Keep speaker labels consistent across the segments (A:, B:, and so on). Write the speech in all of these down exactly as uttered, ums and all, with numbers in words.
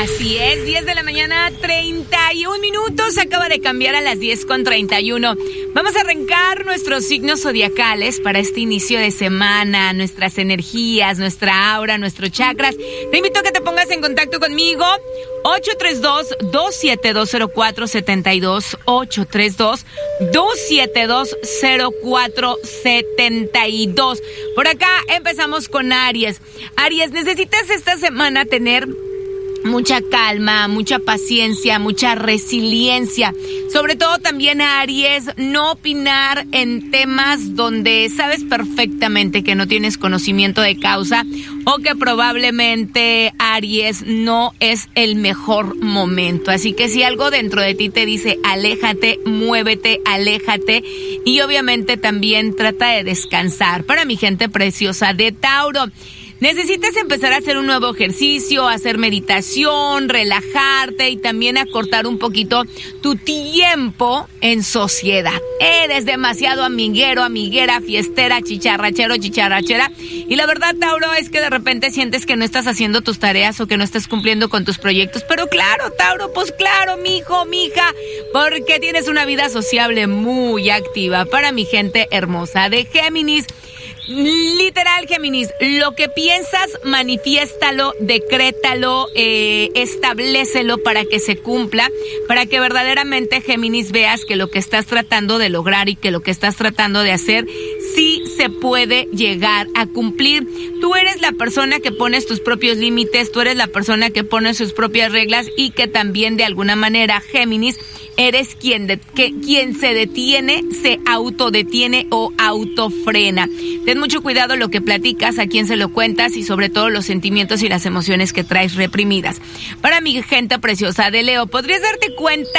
A: Así es, diez de la mañana, treinta y un minutos, acaba de cambiar a las diez con treinta y uno. Vamos a arrancar nuestros signos zodiacales para este inicio de semana, nuestras energías, nuestra aura, nuestros chakras. Te invito a que te pongas en contacto conmigo, ocho tres dos, dos siete dos, cero cuatro siete dos, ocho tres dos, dos siete dos, cero cuatro siete dos. Por acá empezamos con Aries. Aries, necesitas esta semana tener mucha calma, mucha paciencia, mucha resiliencia. Sobre todo también, Aries, no opinar en temas donde sabes perfectamente que no tienes conocimiento de causa o que probablemente, Aries, no es el mejor momento. Así que si algo dentro de ti te dice aléjate, muévete, aléjate, y obviamente también trata de descansar. Para mi gente preciosa de Tauro, necesitas empezar a hacer un nuevo ejercicio, hacer meditación, relajarte y también acortar un poquito tu tiempo en sociedad. Eres demasiado amiguero, amiguera, fiestera, chicharrachero, chicharrachera. Y la verdad, Tauro, es que de repente sientes que no estás haciendo tus tareas o que no estás cumpliendo con tus proyectos. Pero claro, Tauro, pues claro, mijo, mija, porque tienes una vida sociable muy activa. Para mi gente hermosa de Géminis, literal, Géminis, lo que piensas, manifiéstalo, decrétalo, eh, establécelo para que se cumpla, para que verdaderamente, Géminis, veas que lo que estás tratando de lograr y que lo que estás tratando de hacer sí se puede llegar a cumplir. Tú eres la persona que pones tus propios límites, tú eres la persona que pone sus propias reglas y que también de alguna manera, Géminis, eres quien, de, que, quien se detiene, se autodetiene o autofrena. Ten mucho cuidado lo que platicas, a quién se lo cuentas y sobre todo los sentimientos y las emociones que traes reprimidas. Para mi gente preciosa de Leo, podrías darte cuenta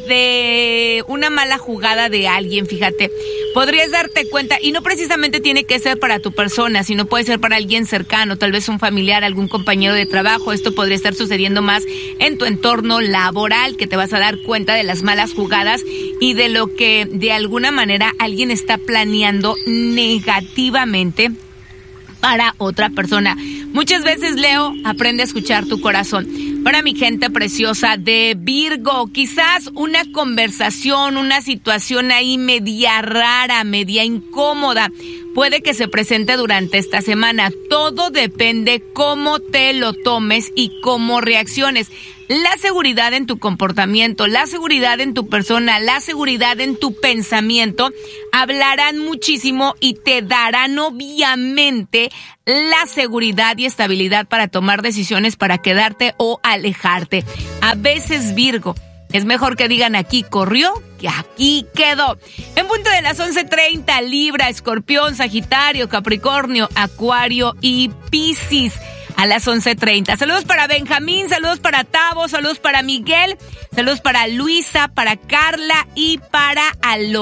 A: de una mala jugada de alguien, fíjate. Podrías darte cuenta, y no precisamente tiene que ser para tu persona, sino puede ser para alguien cercano, tal vez un familiar, algún compañero de trabajo. Esto podría estar sucediendo más en tu entorno laboral, que te vas a dar cuenta de las malas jugadas y de lo que de alguna manera alguien está planeando negativamente para otra persona. Muchas veces, Leo, aprende a escuchar tu corazón. Para mi gente preciosa de Virgo, quizás una conversación, una situación ahí media rara, media incómoda, puede que se presente durante esta semana. Todo depende cómo te lo tomes y cómo reacciones. La seguridad en tu comportamiento, la seguridad en tu persona, la seguridad en tu pensamiento hablarán muchísimo y te darán obviamente la seguridad y estabilidad para tomar decisiones, para quedarte o alejarte. A veces, Virgo, es mejor que digan aquí corrió que aquí quedó. En punto de las once treinta, Libra, Escorpión, Sagitario, Capricornio, Acuario y Piscis. A las once treinta. Saludos para Benjamín, saludos para Tavo, saludos para Miguel, saludos para Luisa, para Carla y para Alonso.